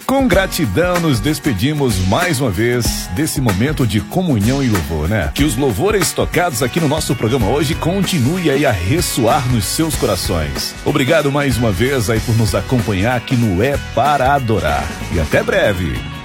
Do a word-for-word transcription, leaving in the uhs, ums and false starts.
com gratidão nos despedimos mais uma vez desse momento de comunhão e louvor, né? Que os louvores tocados aqui no nosso programa hoje continue aí a ressoar nos seus corações. Obrigado mais uma vez aí por nos acompanhar aqui no É Para Adorar. E até breve.